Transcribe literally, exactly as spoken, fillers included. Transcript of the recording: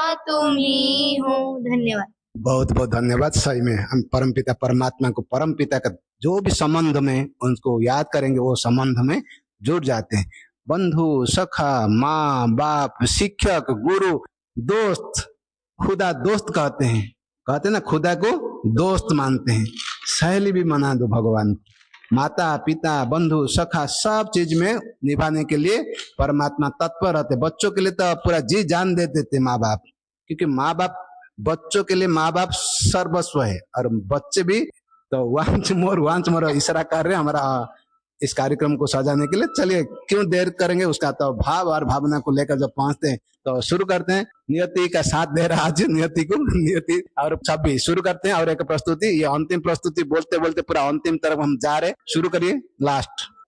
तुम ही हो। धन्यवाद। बहुत बहुत धन्यवाद। सही में हम परमपिता परमात्मा को, परमपिता का जो भी संबंध में उनको याद करेंगे वो संबंध में जुड़ जाते हैं। बंधु, सखा, माँ बाप, शिक्षक, गुरु, दोस्त, खुदा दोस्त कहते हैं, कहते हैं ना, खुदा को दोस्त मानते हैं। सहेली भी मना दो भगवान को। माता पिता बंधु सखा सब चीज में निभाने के लिए परमात्मा तत्पर रहते। बच्चों के लिए तो पूरा जी जान देते थे माँ बाप, क्योंकि माँ बाप, बच्चों के लिए माँ बाप सर्वस्व है। और बच्चे भी तो वांच मोर वांच मोर इशारा कर रहे हैं हमारा इस कार्यक्रम को सजाने के लिए। चलिए क्यों देर करेंगे, उसका तो भाव और भावना को लेकर जब पहुंचते हैं तो शुरू करते हैं। नियति का साथ दे रहा आज नियति को, नियति और छवि शुरू करते हैं। और एक प्रस्तुति, ये अंतिम प्रस्तुति, बोलते बोलते पूरा अंतिम तरफ हम जा रहे। शुरू करिए। लास्ट